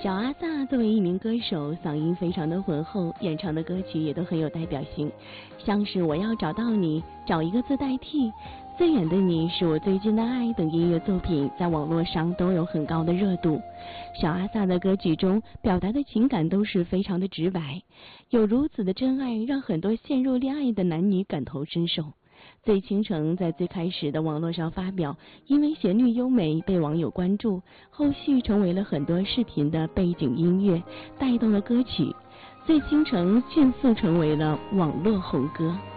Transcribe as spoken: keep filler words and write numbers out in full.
小阿萨作为一名歌手，嗓音非常的浑厚，演唱的歌曲也都很有代表性，像是我要找到你、找一个字代替、最远的你是我最近的爱等音乐作品在网络上都有很高的热度。小阿萨的歌曲中表达的情感都是非常的直白，有如此的真爱让很多陷入恋爱的男女感同身受。醉倾城在最开始的网络上发表，因为旋律优美被网友关注，后续成为了很多视频的背景音乐，带动了歌曲。醉倾城迅速成为了网络红歌。